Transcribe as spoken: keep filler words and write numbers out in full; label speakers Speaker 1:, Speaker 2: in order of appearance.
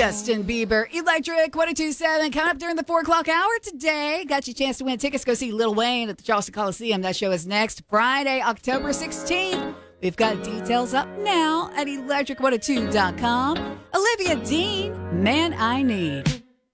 Speaker 1: Justin Bieber, Electric one oh two point seven, coming up during the four o'clock hour today. Got you a chance to win tickets. Go see Lil Wayne at the Charleston Coliseum. That show is next Friday, October sixteenth. We've got details up now at electric one oh two dot com. Olivia Dean, Man I Need.